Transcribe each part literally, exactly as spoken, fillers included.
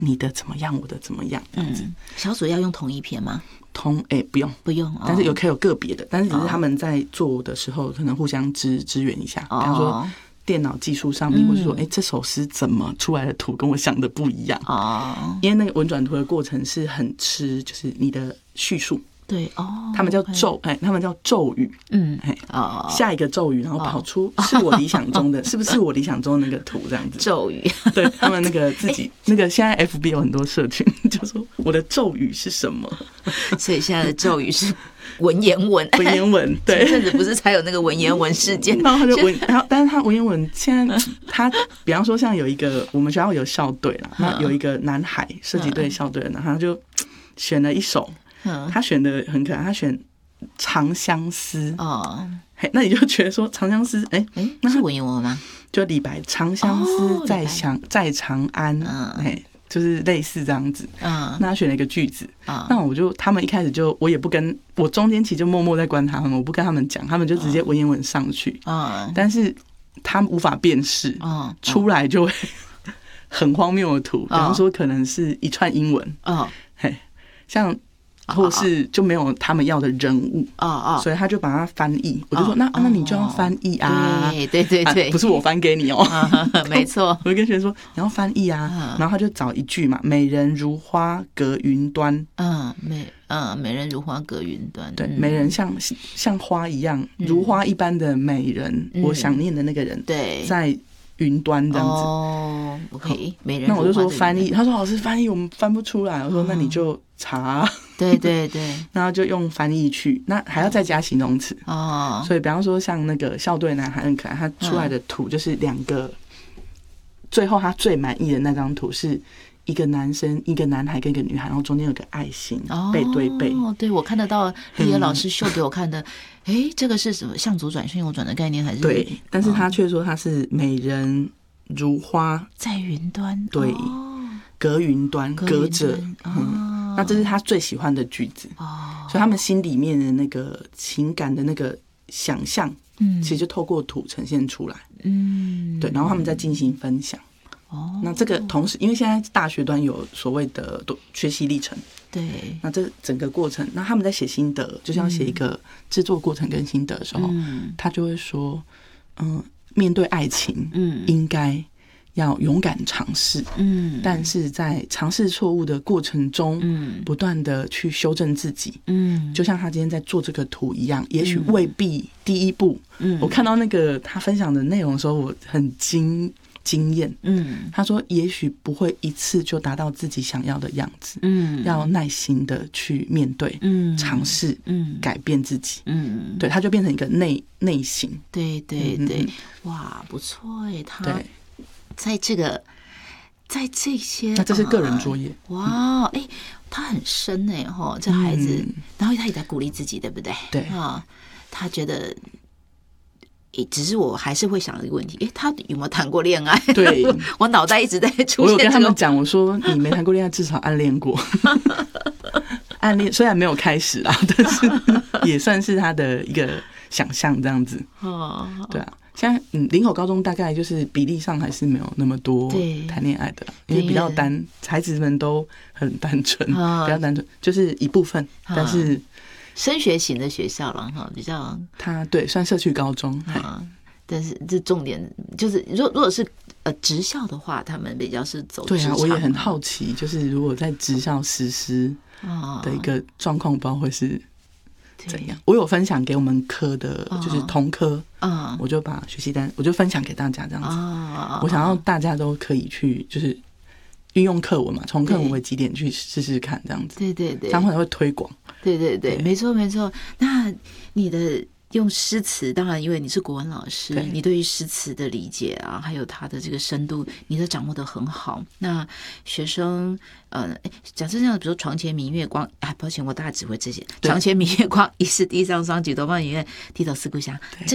你的怎么样，我的怎么样这样子。 嗯、小组要用同一篇吗？ 同哎、欸、不用不用，哦、 但是有可以有个别的，但是只是他们在做的时候可能互相支支援一下，比方说电脑技术上面，或是说哎、欸、这首诗怎么出来的图跟我想的不一样哦，因为那个文转图的过程是很吃就是你的叙述。对哦，他们叫咒，哎，他们叫咒语，嗯，哎，哦，下一个咒语，然后跑出是我理想中的，哦、是不是我理想中的那个图这样子？ 咒语， 对他们那个自己那个现在 F B 有很多社群，就说我的咒语是什么？ 所以现在的咒语是文言文， 文言文，对， 前阵子不是才有那个文言文事件？ 然后他就文，然后但是他文言文现在他，比方说像有一个我们学校有校队啦，那有一个男孩射击队校队的，然后他就选了一首。他选的很可爱，他选长相思哦，那你就觉得说长相思，哎、欸、哎， 那是文言文吗？ 就李白长相思在长、哦、在长安，哎、嗯，就是类似这样子。嗯，那他选了一个句子，嗯、那我就他们一开始就我也不跟我中间期就默默在观察他们，我不跟他们讲，他们就直接文言文上去，嗯，但是他们无法辨识，嗯，出来就会很荒谬的图，比方说可能是一串英文，嗯，嘿，像。或是就没有他们要的人物哦哦，所以他就把它翻译。我就说那那你就要翻译啊， 对对对对， 不是我翻给你哦， 没错。 我就跟学生说你要翻译啊，然后他就找一句嘛，美人如花隔云端， 嗯美嗯美人如花隔云端， 对，美人像像花一样，如花一般的美人，我想念的那个人，对，在云端这样子哦 ，OK， 美人。 那我就说翻译，他说老师翻译我们翻不出来，我说那你就查， 对对对， 然后就用翻译去，那还要再加形容词哦。所以比方说像那个校队男孩很可爱，他出来的图就是两个，最后他最满意的那张图是一个男生、一个男孩跟一个女孩，然后中间有个爱心，背对背。 哦，对，我看得到李野老师秀给我看的。哎、嗯，这个是什么？向左转、向右转的概念还是？ 对，但是他却说他是美人如花在云端， 对，哦、隔云端，隔着。嗯，那这是他最喜欢的句子。哦，所以他们心里面的那个情感的那个想象，嗯，其实就透过图呈现出来。嗯，对，然后他们再进行分享。哦，那这个同时，因为现在大学端有所谓的学习历程，对，那这整个过程，那他们在写心得，就像写一个制作过程跟心得的时候，嗯，他就会说，嗯，面对爱情，嗯，应该要勇敢尝试，嗯，但是在尝试错误的过程中，嗯，不断的去修正自己，嗯，就像他今天在做这个图一样，也许未必第一步，嗯，我看到那个他分享的内容的时候，我很惊。经验，嗯，他说也许不会一次就达到自己想要的样子，嗯，要耐心的去面对，嗯，尝试，嗯，改变自己，嗯，对，他就变成一个内内省， 对对对，嗯、哇，不错哎，他在这个在这些， 那这是个人作业， 啊、哇，哎、欸，他很深哎哈，这孩子，嗯、然后他也在鼓励自己，对不对？ 对啊，他觉得。只是我还是会想一个问题，哎，他有没有谈过恋爱？ 对， 我脑袋一直在出现、这个。 我有跟他们讲，我说你没谈过恋爱，至少暗恋过。暗恋虽然没有开始啦，但是也算是他的一个想象这样子。哦，对啊，现在嗯，林口高中大概就是比例上还是没有那么多谈恋爱的，因为比较单，孩子们都很单纯，比较单纯，就是一部分，但是。 升学型的学校了哈，比较他对算社区高中啊， 但是这重点就是，如如果是呃职校的话，他们比较是走职场。 对啊，我也很好奇，就是如果在职校实施的一个状况，不知道会是怎样。我有分享给我们科的，就是同科啊，我就把学习单我就分享给大家这样子。我想要大家都可以去，就是运用课文嘛，从课文为基点去试试看这样子。 对对对， 这样可能会推广。 对对对，没错没错。那你的用诗词，当然因为你是国文老师，对你对于诗词的理解啊，还有它的这个深度，你都掌握得很好。那学生，呃，假设这样，比如说床前明月光，啊，抱歉，我大概只会这些。床前明月光，疑是地上霜，举头望明月，低头思故乡。这个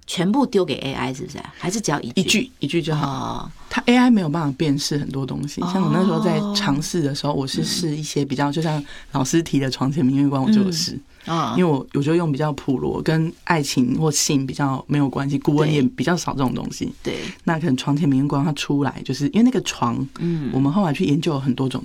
全部丢给 A I 是不是？还是只要一句一句一句就好？ 哦， 它 A I 没有办法辨识很多东西，像我那时候在尝试的时候，我是试一些比较，就像老师提的床前明月光，我就有试。啊，因为我我就用比较普罗跟爱情或性比较没有关系，古文也比较少这种东西。 对， 那可能床前明月光它出来，就是因为那个床，嗯，我们后来去研究有很多种